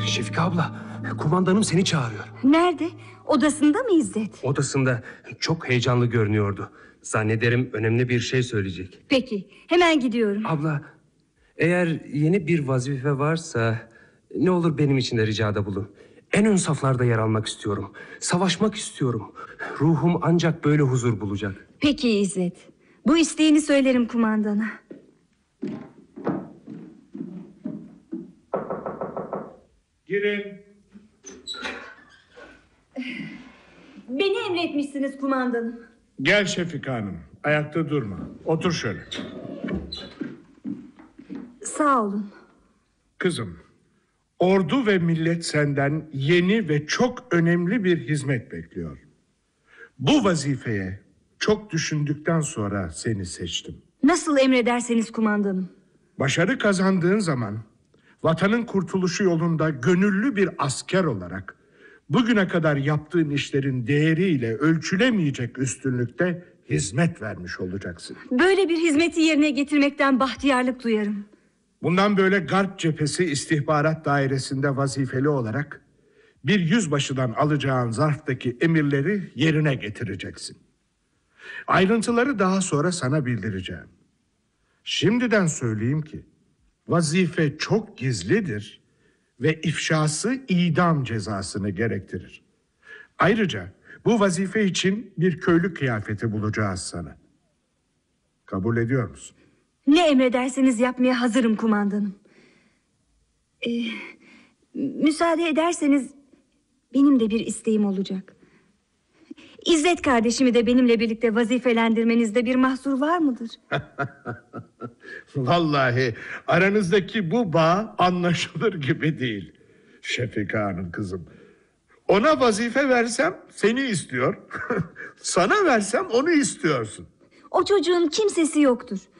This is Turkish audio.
Şefika abla, kumandanım seni çağırıyor. Nerede? Odasında mı İzzet? Odasında, çok heyecanlı görünüyordu. Zannederim önemli bir şey söyleyecek. Peki, hemen gidiyorum. Abla, eğer yeni bir vazife varsa ne olur benim için de ricada bulun. En ön saflarda yer almak istiyorum. Savaşmak istiyorum. Ruhum ancak böyle huzur bulacak. Peki İzzet. Bu isteğini söylerim kumandana. Girin. Beni emretmişsiniz kumandanım. Gel Şefika Hanım. Ayakta durma. Otur şöyle. Sağ olun. Kızım, ordu ve millet senden yeni ve çok önemli bir hizmet bekliyor. Bu vazifeye çok düşündükten sonra seni seçtim. Nasıl emrederseniz kumandanım. Başarı kazandığın zaman vatanın kurtuluşu yolunda gönüllü bir asker olarak bugüne kadar yaptığın işlerin değeriyle ölçülemeyecek üstünlükte hizmet vermiş olacaksın. Böyle bir hizmeti yerine getirmekten bahtiyarlık duyarım. Bundan böyle Garp Cephesi İstihbarat Dairesi'nde vazifeli olarak bir yüzbaşıdan alacağın zarftaki emirleri yerine getireceksin. Ayrıntıları daha sonra sana bildireceğim. Şimdiden söyleyeyim ki vazife çok gizlidir ve ifşası idam cezasını gerektirir. Ayrıca bu vazife için bir köylü kıyafeti bulacağız sana. Kabul ediyor musun? Ne emrederseniz yapmaya hazırım kumandanım. Müsaade ederseniz benim de bir isteğim olacak. İzzet kardeşimi de benimle birlikte vazifelendirmenizde bir mahsur var mıdır? Vallahi aranızdaki bu bağ anlaşılır gibi değil. Şefika Hanım kızım. Ona vazife versem seni istiyor. Sana versem onu istiyorsun. O çocuğun kimsesi yoktur.